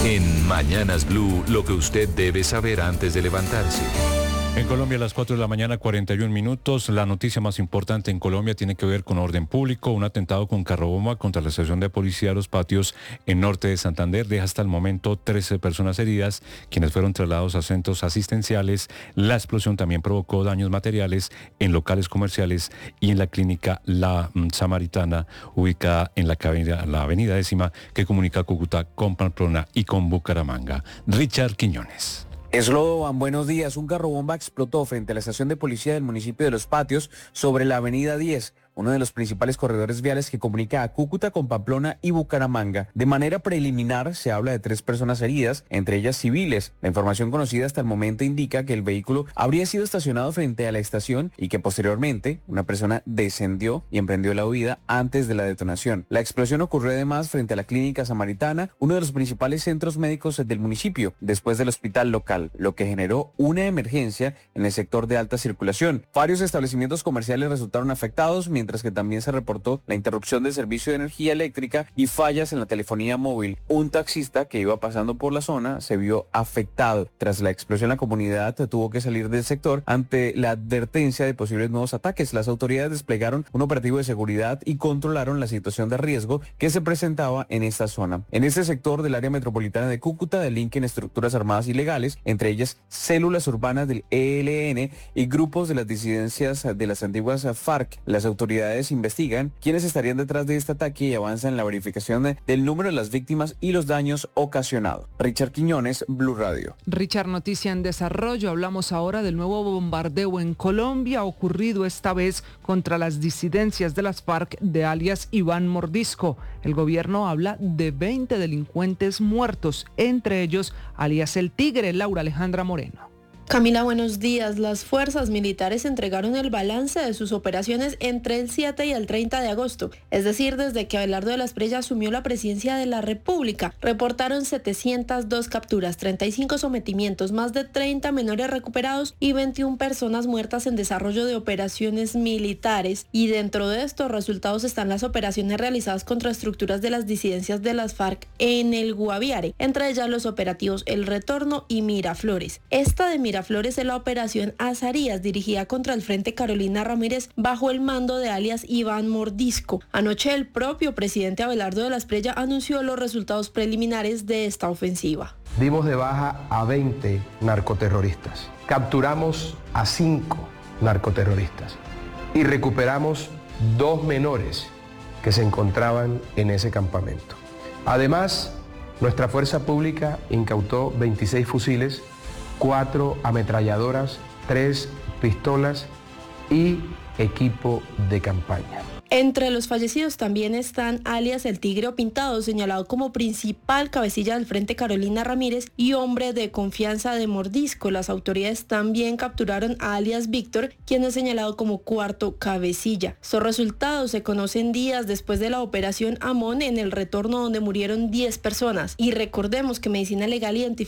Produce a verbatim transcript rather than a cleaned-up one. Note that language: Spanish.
En Mañanas Blue, lo que usted debe saber antes de levantarse. En Colombia a las cuatro de la mañana, cuarenta y un minutos. La noticia más importante en Colombia tiene que ver con orden público. Un atentado con carrobomba contra la estación de policía de Los Patios en norte de Santander deja hasta el momento trece personas heridas, quienes fueron trasladados a centros asistenciales. La explosión también provocó daños materiales en locales comerciales y en la clínica La Samaritana, ubicada en la, avenida, la avenida décima que comunica Cúcuta con Pamplona y con Bucaramanga. Richard Quiñones. Esloban, buenos días. Un carrobomba explotó frente a la estación de policía del municipio de Los Patios sobre la avenida diez, uno de los principales corredores viales que comunica a Cúcuta con Pamplona y Bucaramanga. De manera preliminar se habla de tres personas heridas, entre ellas civiles. La información conocida hasta el momento indica que el vehículo habría sido estacionado frente a la estación y que posteriormente una persona descendió y emprendió la huida antes de la detonación. La explosión ocurrió además frente a la clínica Samaritana, uno de los principales centros médicos del municipio, después del hospital local, lo que generó una emergencia en el sector de alta circulación. Varios establecimientos comerciales resultaron afectados, mientras que también se reportó la interrupción del servicio de energía eléctrica y fallas en la telefonía móvil. Un taxista que iba pasando por la zona se vio afectado. Tras la explosión, la comunidad tuvo que salir del sector ante la advertencia de posibles nuevos ataques. Las autoridades desplegaron un operativo de seguridad y controlaron la situación de riesgo que se presentaba en esta zona. En este sector del área metropolitana de Cúcuta delinquen estructuras armadas ilegales, entre ellas células urbanas del E L N y grupos de las disidencias de las antiguas FARC. Las autoridades investigan quiénes estarían detrás de este ataque y avanzan en la verificación de, del número de las víctimas y los daños ocasionados. Richard Quiñones, Blue Radio. Richard, noticia en desarrollo. Hablamos ahora del nuevo bombardeo en Colombia, ocurrido esta vez contra las disidencias de las FARC de alias Iván Mordisco. El gobierno habla de veinte delincuentes muertos, entre ellos alias El Tigre. Laura Alejandra Moreno. Camila, buenos días. Las fuerzas militares entregaron el balance de sus operaciones entre el siete y el treinta de agosto, es decir, desde que Abelardo de la Espriella asumió la presidencia de la República. Reportaron setecientas dos capturas, treinta y cinco sometimientos, más de treinta menores recuperados y veintiuna personas muertas en desarrollo de operaciones militares. Y dentro de estos resultados están las operaciones realizadas contra estructuras de las disidencias de las FARC en el Guaviare, entre ellas los operativos El Retorno y Miraflores. Esta de Miraflores Miraflores de la operación Azarías, dirigida contra el Frente Carolina Ramírez bajo el mando de alias Iván Mordisco. Anoche el propio presidente Abelardo de la Espriella anunció los resultados preliminares de esta ofensiva. Dimos de baja a veinte narcoterroristas, capturamos a cinco narcoterroristas y recuperamos dos menores que se encontraban en ese campamento. Además, nuestra fuerza pública incautó veintiséis fusiles, cuatro ametralladoras, tres pistolas y equipo de campaña. Entre los fallecidos también están alias El Tigre o Pintado, señalado como principal cabecilla del Frente Carolina Ramírez y hombre de confianza de Mordisco. Las autoridades también capturaron a alias Víctor, quien es señalado como cuarto cabecilla. Estos resultados se conocen días después de la operación Amón en El Retorno, donde murieron diez personas. Y recordemos que Medicina Legal identificó